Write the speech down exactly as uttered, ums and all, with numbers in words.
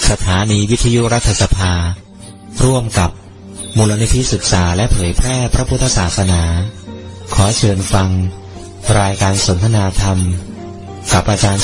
สถานีวิทยุรัฐสภาร่วมกับมูลนิธิศึกษาและเผยแพร่พระพุทธศาสนาขอเชิญฟังรายการสนทนาธรรมกับอาจารย์